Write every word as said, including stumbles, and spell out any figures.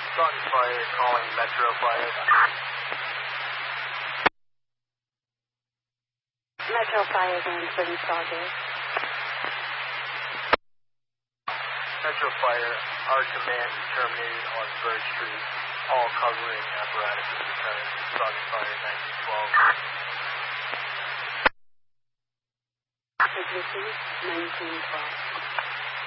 Sunfire calling Metro Fire. Metro Fire and Police Target. Metro Fire, our command is terminated on Bird Street. All covering apparatus is returned to Sunfire nineteen twelve. Position nineteen twelve.